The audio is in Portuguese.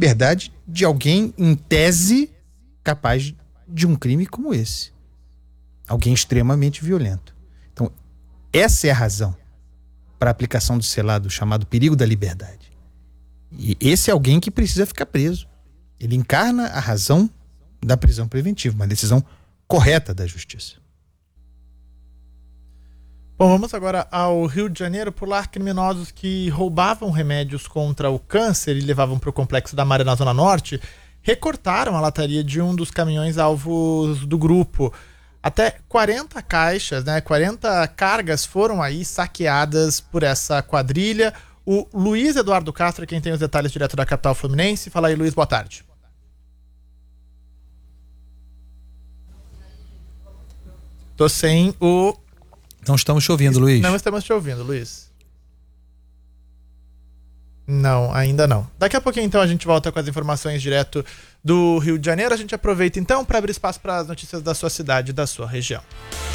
liberdade de alguém, em tese, capaz de um crime como esse. Alguém extremamente violento. Então, essa é a razão para a aplicação do selado chamado perigo da liberdade. E esse é alguém que precisa ficar preso. Ele encarna a razão da prisão preventiva, uma decisão correta da justiça. Bom, vamos agora ao Rio de Janeiro. Por lá, criminosos que roubavam remédios contra o câncer e levavam para o Complexo da Maré na Zona Norte recortaram a lataria de um dos caminhões alvos do grupo. Até 40 caixas, 40 cargas foram aí saqueadas por essa quadrilha. O Luiz Eduardo Castro é quem tem os detalhes direto da capital fluminense. Fala aí, Luiz, boa tarde. Tô sem o... Não estamos te ouvindo, Luiz. Não estamos te ouvindo, Luiz. Não, ainda não. Daqui a pouquinho, então, a gente volta com as informações direto do Rio de Janeiro. A gente aproveita, então, para abrir espaço para as notícias da sua cidade e da sua região.